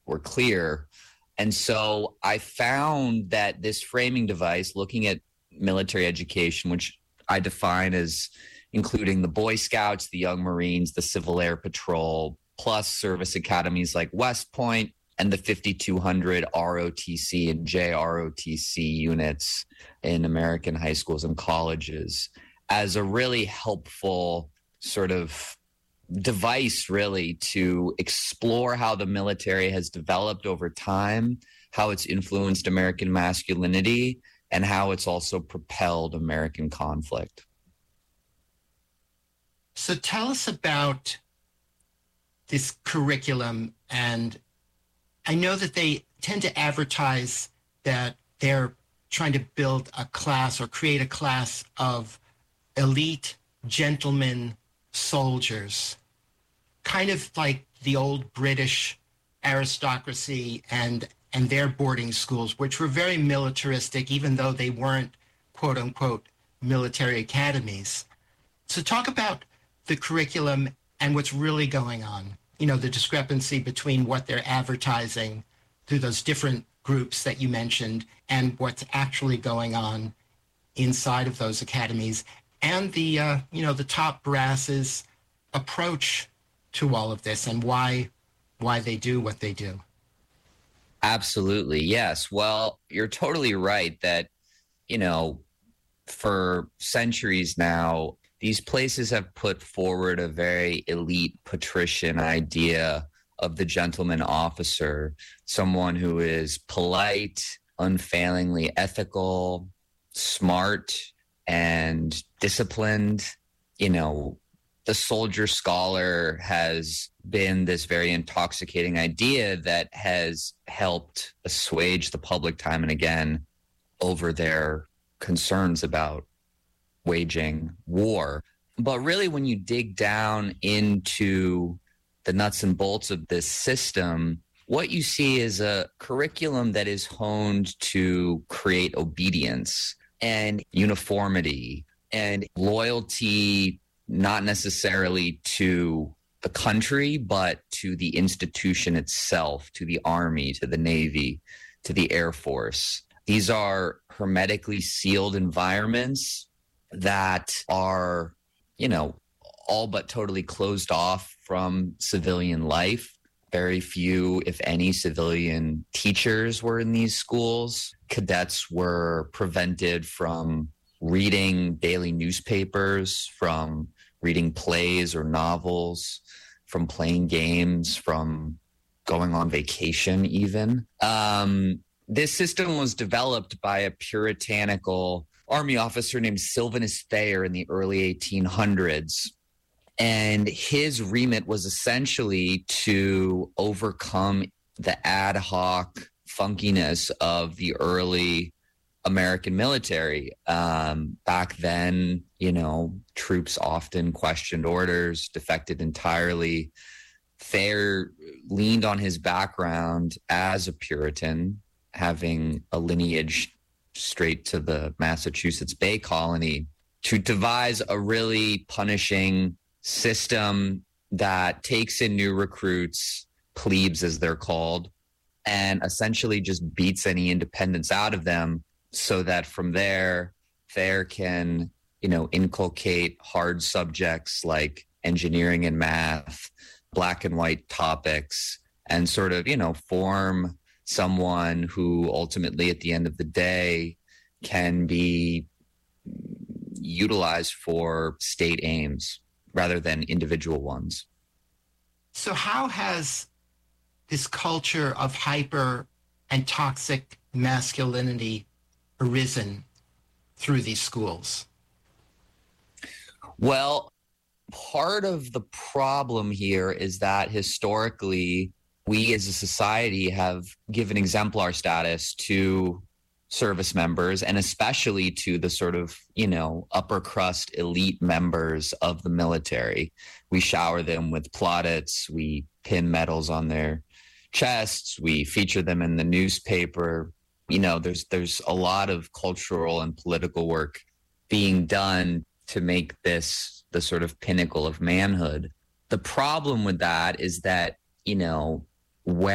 were clear. And so I found that this framing device, looking at military education, which I define as including the Boy Scouts, the Young Marines, the Civil Air Patrol, plus service academies like West Point and the 5,200 ROTC and JROTC units in American high schools and colleges, as a really helpful sort of device, really, to explore how the military has developed over time, how it's influenced American masculinity, and how it's also propelled American conflict. So tell us about this curriculum. And I know that they tend to advertise that they're trying to build a class or create a class of elite gentlemen soldiers, kind of like the old British aristocracy and their boarding schools, which were very militaristic, even though they weren't, quote unquote, military academies. So talk about the curriculum and what's really going on, you know, the discrepancy between what they're advertising through those different groups that you mentioned and what's actually going on inside of those academies, and the, the top brass's approach to all of this and why they do what they do. Absolutely. Yes. Well, you're totally right that, for centuries now, these places have put forward a very elite patrician idea of the gentleman officer, someone who is polite, unfailingly ethical, smart, and disciplined. The soldier scholar has been this very intoxicating idea that has helped assuage the public time and again over their concerns about waging war. But really, when you dig down into the nuts and bolts of this system, what you see is a curriculum that is honed to create obedience and uniformity and loyalty, not necessarily to the country, but to the institution itself, to the Army, to the Navy, to the Air Force. These are hermetically sealed environments that are, all but totally closed off from civilian life. Very few, if any, civilian teachers were in these schools. Cadets were prevented from reading daily newspapers, from reading plays or novels, from playing games, from going on vacation even. This system was developed by a puritanical Army officer named Sylvanus Thayer in the early 1800s. And his remit was essentially to overcome the ad hoc funkiness of the early American military. Back then, troops often questioned orders, defected entirely. Thayer leaned on his background as a Puritan, having a lineage straight to the Massachusetts Bay Colony, to devise a really punishing system that takes in new recruits, plebes as they're called, and essentially just beats any independence out of them, so that from there, Thayer can, inculcate hard subjects like engineering and math, black and white topics, and sort of, form someone who ultimately at the end of the day can be utilized for state aims rather than individual ones. So how has this culture of hyper and toxic masculinity arisen through these schools? Well, part of the problem here is that historically, we as a society have given exemplar status to service members, and especially to the sort of, upper crust elite members of the military. We shower them with plaudits, we pin medals on their chests, we feature them in the newspaper. There's a lot of cultural and political work being done to make this the sort of pinnacle of manhood. The problem with that is that, when